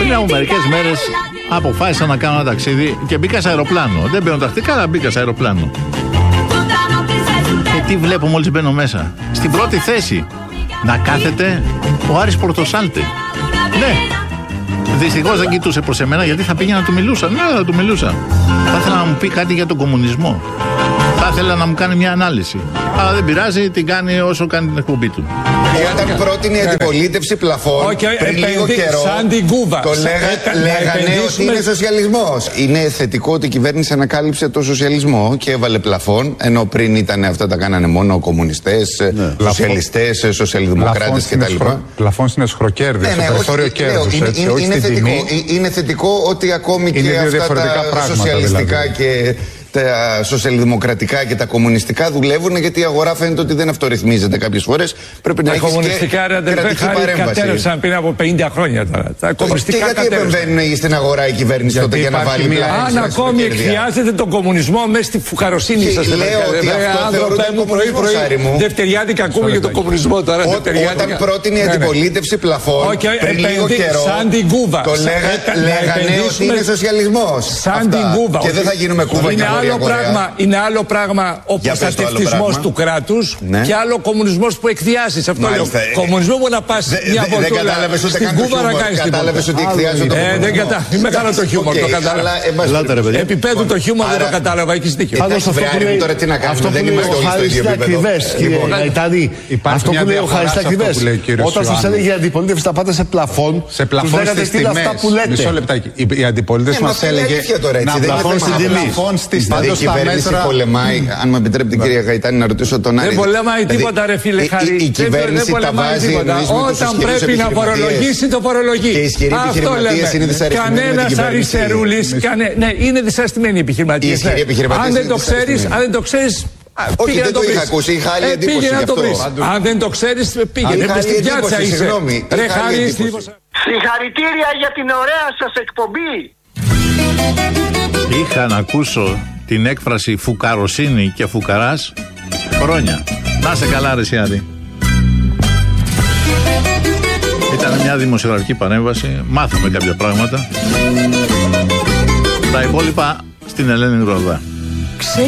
Πριν από μερικές μέρες αποφάσισα να κάνω ένα ταξίδι και μπήκα σε αεροπλάνο. Δεν μπαίνω τακτικά, αλλά μπήκα σε αεροπλάνο. Και τι βλέπω μόλις μπαίνω μέσα? Στην πρώτη θέση να κάθεται ο Άρης Πορτοσάλτε. Ναι. Δυστυχώς δεν κοιτούσε προς εμένα, γιατί θα πήγαινα να του μιλούσα. Ναι, θα του μιλούσα. Θα ήθελα να μου πει κάτι για τον κομμουνισμό. Θα ήθελα να μου κάνει μια ανάλυση. Αλλά δεν πειράζει, την κάνει όσο κάνει την εκπομπή του. Όταν πρότεινε η αντιπολίτευση πλαφών πριν λίγο καιρό, το λέγανε ότι είναι σοσιαλισμός. Είναι θετικό ότι η κυβέρνηση ανακάλυψε το σοσιαλισμό και έβαλε πλαφών, ενώ πριν ήταν αυτά τα κάνανε μόνο κομμουνιστές, σοσιαλιστές, σοσιαλδημοκράτες κτλ. Πλαφών στην εσχροκέρδη, στο περιθώριο κέρδους. Είναι θετικό ότι ακόμη και αυτά τα σοσιαλιστικά και τα σοσιαλδημοκρατικά και τα κομμουνιστικά δουλεύουν, γιατί η αγορά φαίνεται ότι δεν αυτορυθμίζεται κάποιες φορές. Πρέπει να έχει κομμουνιστικά κρατική παρέμβαση. Κατέρευσαν πριν από 50 χρόνια τώρα. Τα και γιατί επεμβαίνουν στην αγορά η κυβέρνηση τότε για να βάλει μια. Αν ακόμη εκβιάζετε τον κομμουνισμό μέσα στη φουκαροσύνη σας. Λέω ότι αυτό θεωρούνται πρωί-πρωί. Δευτεριάτικα ακούμε για τον κομμουνισμό τώρα. Όταν πρότεινε η αντιπολίτευση πλαφών πριν λίγο καιρό, το λέγανε ότι είναι σοσιαλισμός. Και δεν θα γίνουμε Κούβα. Είναι άλλο πράγμα ο προστατευτισμός του κράτους και άλλο ο κομμουνισμός που εκβιάζεις. Αυτό λέω. Κομμουνισμό που να πας μια βολτούλα στην Κούβα να κάνεις τίποτα. Κατάλαβες ότι εκβιάζω το κομμουνισμό. Δεν κατάλαβα το χιούμορ, το κατάλαβα. Επιπέδου το χιούμορ δεν το κατάλαβα, έχεις δίκιο. Αυτό που λέει ο Χαριστακριβές, αυτό που λέει ο Χαριστακριβές, όταν σας έλεγε η αντιπολίτευση θα πάτε σε πλαφόν, τους λέγατε τι είναι αυτά που λέτε. Μισό λεπτάκι. Η αντιπολίτευση μας έλεγε να πλαφών στην τιμή. Δηλαδή η κυβέρνηση πολεμάει, αν με επιτρέπει την κυρία Γαϊτάνη να ρωτήσω τον Άρη. Δεν πολεμάει τίποτα ρε φίλε Χαρή. Η κυβέρνηση τα βάζει όταν πρέπει να φορολογήσει το φορολογεί. Και οι ισχυροί επιχειρηματίες είναι δυσαρεστημένοι με την κυβέρνηση. Κανένας αριστερούλης, ναι, είναι δυσαρεστημένοι οι επιχειρηματίες. Αν δεν το ξέρεις, όχι, δεν το είχα ακούσει, είχα άλλη εντύπωση γι' αυτό. Αν δεν το ξέρεις, πήγαινε στην πιάτσα είσαι. Ρε Χαρή, συγχαρητήρια για την ωραία σας εκπομπή. Είχα να ακούσω την έκφραση φουκαροσύνη και φουκαράς χρόνια. Να σε καλά ρε Σιάδη. Ήταν μια δημοσιογραφική παρέμβαση. Μάθαμε κάποια πράγματα. Τα υπόλοιπα στην Ελένη Ροδά.